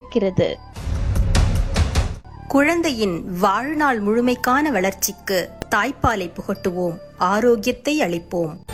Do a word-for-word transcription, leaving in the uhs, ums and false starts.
இருக்கிறது. குழந்தையின் வாழ்நாள் முழுமைக்கான வளர்ச்சிக்கு தாய்ப்பாலை புகட்டுவோம், ஆரோக்கியத்தை அளிப்போம்.